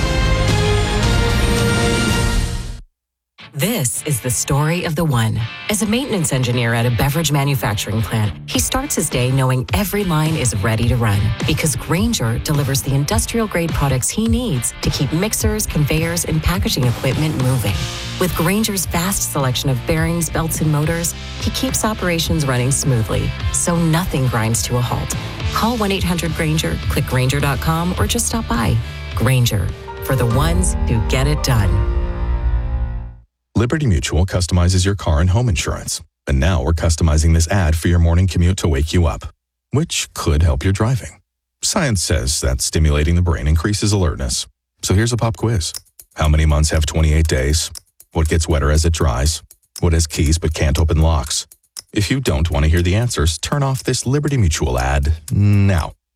This is the story of the one. As a maintenance engineer at a beverage manufacturing plant, he starts his day knowing every line is ready to run because Grainger delivers the industrial-grade products he needs to keep mixers, conveyors, and packaging equipment moving. With Grainger's vast selection of bearings, belts, and motors, he keeps operations running smoothly, so nothing grinds to a halt. Call one eight hundred Grainger, click Grainger dot com, or just stop by. Grainger, for the ones who get it done. Liberty Mutual customizes your car and home insurance. And now we're customizing this ad for your morning commute to wake you up, which could help your driving. Science says that stimulating the brain increases alertness. So here's a pop quiz. How many months have twenty-eight days? What gets wetter as it dries? What has keys but can't open locks? If you don't want to hear the answers, turn off this Liberty Mutual ad now.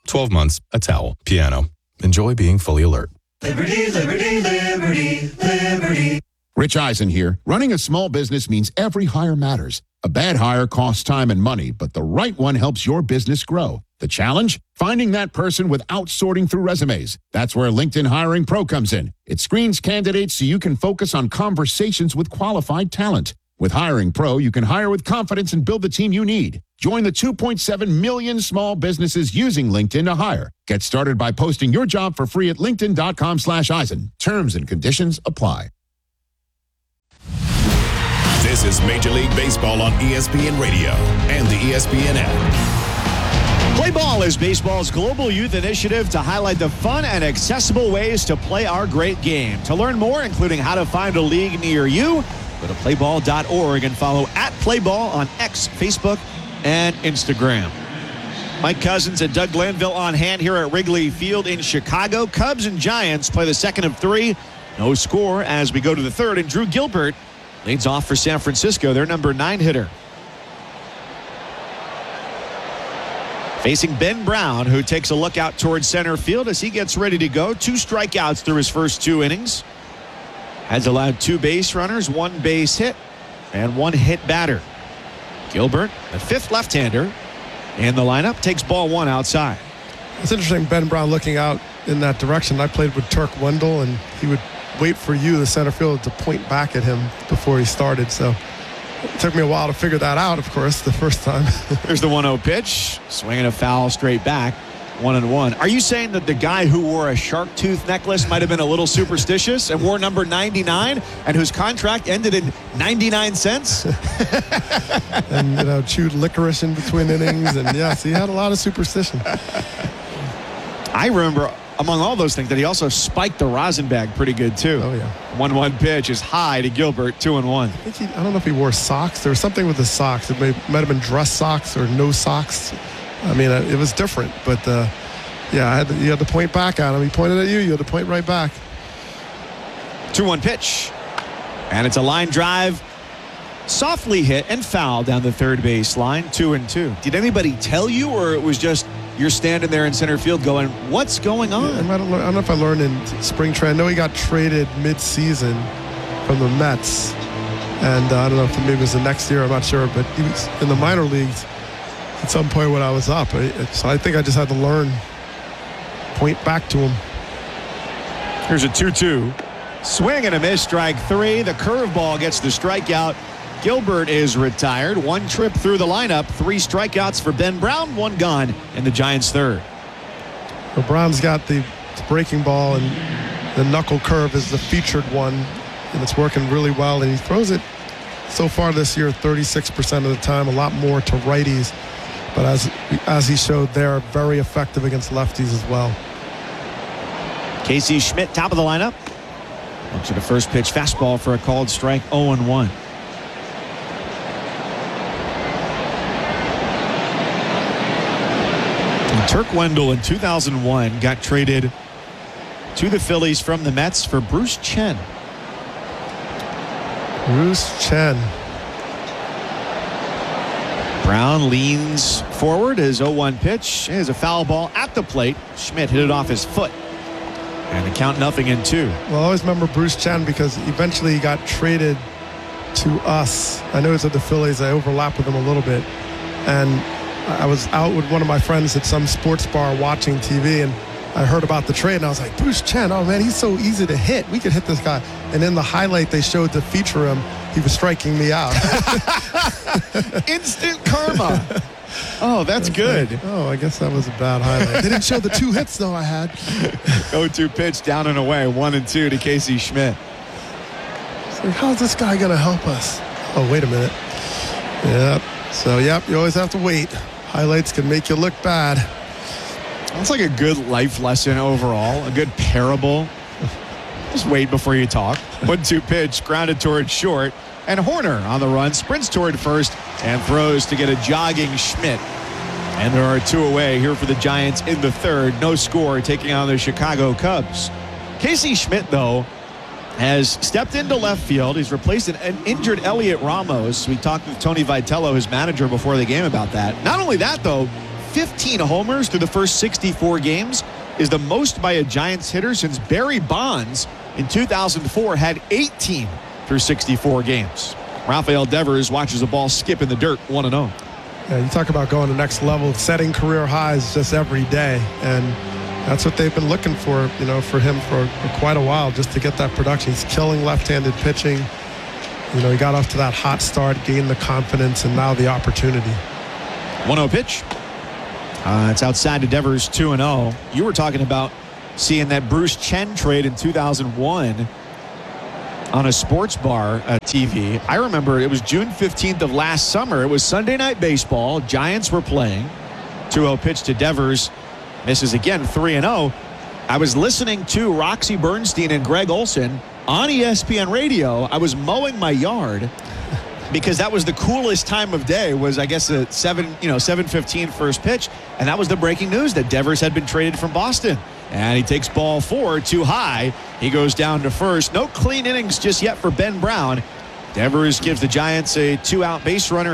twelve months, a towel, piano. Enjoy being fully alert. Liberty, liberty, liberty, liberty. Rich Eisen here. Running a small business means every hire matters. A bad hire costs time and money, but the right one helps your business grow. The challenge? Finding that person without sorting through resumes. That's where LinkedIn Hiring Pro comes in. It screens candidates so you can focus on conversations with qualified talent. With Hiring Pro, you can hire with confidence and build the team you need. Join the two point seven million small businesses using LinkedIn to hire. Get started by posting your job for free at linkedin.com slash Eisen. Terms and conditions apply. This is Major League Baseball on E S P N Radio and the E S P N app. Play Ball is baseball's global youth initiative to highlight the fun and accessible ways to play our great game. To learn more, including how to find a league near you, go to play ball dot org and follow at Playball on X, Facebook, and Instagram. Mike Cousins and Doug Glanville on hand here at Wrigley Field in Chicago. Cubs and Giants play the second of three. No score as we go to the third, and Drew Gilbert leads off for San Francisco, their number nine hitter. Facing Ben Brown, who takes a look out towards center field as he gets ready to go. Two strikeouts through his first two innings. Has allowed two base runners, one base hit, and one hit batter. Gilbert, the fifth left-hander in the lineup, takes ball one outside. It's interesting, Ben Brown looking out in that direction. I played with Turk Wendell, and he would wait for you, the center field, to point back at him before he started. So it took me a while to figure that out, of course, the first time. There's the one oh pitch, swinging a foul straight back. One and one. Are you saying that the guy who wore a shark tooth necklace might have been a little superstitious and wore number ninety-nine, and whose contract ended in ninety-nine cents? And, you know, chewed licorice in between innings. And, yes, he had a lot of superstition. I remember, among all those things, that he also spiked the rosin bag pretty good, too. Oh, yeah. one one pitch is high to Gilbert, two and one. I, think he, I don't know if he wore socks. There was something with the socks. It may, might have been dress socks or no socks. I mean, it was different, but uh, yeah, I had to, you had to point back at him. He pointed at you, you had to point right back. two one pitch, and it's a line drive, softly hit and foul down the third base line, two and two. Did anybody tell you, or it was just you're standing there in center field going, what's going on? Yeah, I, might have learned, I don't know if I learned in spring training. I know he got traded mid-season from the Mets, and uh, I don't know if maybe it was the next year, I'm not sure, but he was in the minor leagues at some point when I was up. So I think I just had to learn, point back to him. Here's a two two. Swing and a miss, strike three. The curveball gets the strikeout. Gilbert is retired. One trip through the lineup. Three strikeouts for Ben Brown. One gone in the Giants' third. Well, Brown's got the breaking ball, and the knuckle curve is the featured one, and it's working really well. And he throws it so far this year thirty-six percent of the time, a lot more to righties. But as as he showed there, very effective against lefties as well. Casey Schmidt, top of the lineup. Looks at the first pitch fastball for a called strike, oh and one. And Turk Wendell in two thousand one got traded to the Phillies from the Mets for Bruce Chen. Bruce Chen. Brown leans forward. His oh one pitch is a foul ball at the plate. Schmidt hit it off his foot. And the count nothing in two. Well, I always remember Bruce Chen because eventually he got traded to us. I know it's at the Phillies. I overlap with him a little bit. And I was out with one of my friends at some sports bar watching T V, and I heard about the trade, and I was like, Bruce Chen, oh man, he's so easy to hit. We could hit this guy. And in the highlight they showed to feature him, he was striking me out. Instant karma. Oh, that's good. Like, oh, I guess that was a bad highlight. They didn't show the two hits, though, I had. oh two pitch down and away, one and two to Casey Schmidt. So how's this guy going to help us? Oh, wait a minute. Yep. So, yep, you always have to wait. Highlights can make you look bad. That's like a good life lesson overall, a good parable. Just wait before you talk. one two pitch, grounded towards short. And Horner on the run, sprints toward first and throws to get a jogging Schmidt. And there are two away here for the Giants in the third. No score, taking on the Chicago Cubs. Casey Schmidt, though, has stepped into left field. He's replaced an, an injured Elliot Ramos. We talked with Tony Vitello, his manager, before the game about that. Not only that, though, fifteen homers through the first sixty-four games is the most by a Giants hitter since Barry Bonds in two thousand four had eighteen through sixty-four games. Rafael Devers watches a ball skip in the dirt, one and oh. Yeah, you talk about going to the next level, setting career highs just every day, and that's what they've been looking for, you know, for him for, for quite a while, just to get that production. He's killing left-handed pitching. You know, he got off to that hot start, gained the confidence, and now the opportunity. one oh pitch. Uh, it's outside to Devers, two and oh. You were talking about seeing that Bruce Chen trade in two thousand one on a sports bar uh, T V. I remember it was June fifteenth of last summer. It was Sunday Night Baseball. Giants were playing. two oh pitch to Devers. Misses again, three and oh. I was listening to Roxy Bernstein and Greg Olson on E S P N radio. I was mowing my yard because that was the coolest time of day, was I guess a seven, you know, seven fifteen first pitch. And that was the breaking news that Devers had been traded from Boston. And he takes ball four too high. He goes down to first. No clean innings just yet for Ben Brown. Devers gives the Giants a two-out base runner.